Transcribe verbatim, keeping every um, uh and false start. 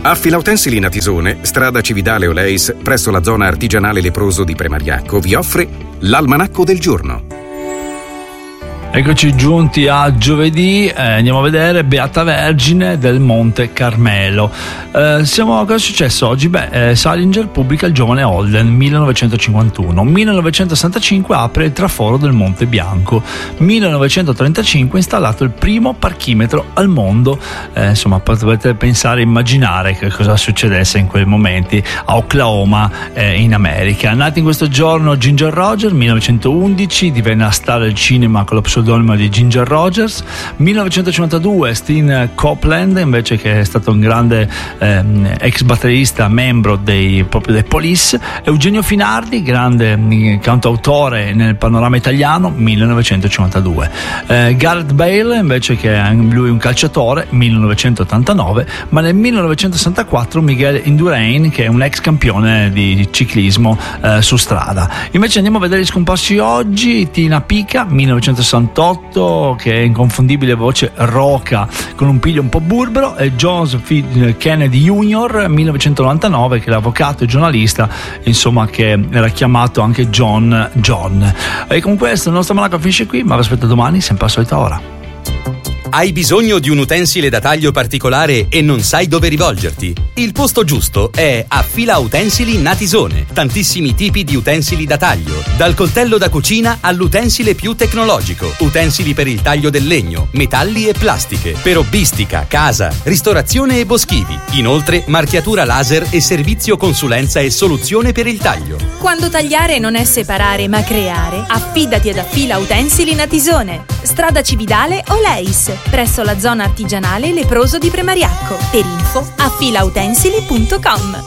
Affila Utensili Natisone, strada Cividale Oleis, presso la zona artigianale leproso di Premariacco, vi offre l'Almanacco del Giorno. Eccoci giunti a giovedì, eh, andiamo a vedere Beata Vergine del Monte Carmelo. Eh, siamo, cosa è successo oggi? Beh, eh, Salinger pubblica Il giovane Holden, millenovecentocinquantuno. millenovecentosessantacinque apre il traforo del Monte Bianco. millenovecentotrentacinque installato il primo parchimetro al mondo. Eh, insomma, potete pensare, immaginare che cosa succedesse in quei momenti a Oklahoma, eh, in America. Nati in questo giorno Ginger Rogers, millenovecentoundici, divenne una star del cinema con lo pseudonimo di Ginger Rogers. millenovecentocinquantadue Steen Copeland, invece, che è stato un grande ehm, ex batterista, membro dei, proprio dei Police. Eugenio Finardi, grande cantautore nel panorama italiano, millenovecentocinquantadue. eh, Gareth Bale, invece, che è lui un calciatore, millenovecentottantanove. Ma nel millenovecentosessantaquattro Miguel Indurain, che è un ex campione di ciclismo eh, su strada. Invece andiamo a vedere gli scomparsi oggi. Tina Pica, millenovecentosessantotto, che è inconfondibile voce roca con un piglio un po' burbero, e John F. Kennedy junior, millenovecentonovantanove, che è l'avvocato e giornalista, insomma, che era chiamato anche John John. E con questo il nostro Almanacco finisce qui, ma vi aspetto domani sempre alla solita ora. Hai bisogno di un utensile da taglio particolare e non sai dove rivolgerti? Il posto giusto è Affila Utensili Natisone. Tantissimi tipi di utensili da taglio, dal coltello da cucina all'utensile più tecnologico, utensili per il taglio del legno, metalli e plastiche, per hobbistica, casa, ristorazione e boschivi. Inoltre marchiatura laser e servizio consulenza e soluzione per il taglio. Quando tagliare non è separare ma creare, affidati ad Affila Utensili Natisone. Strada Cividale Oleis, presso la zona artigianale leproso di Premariacco. Per info affila utensili punto com.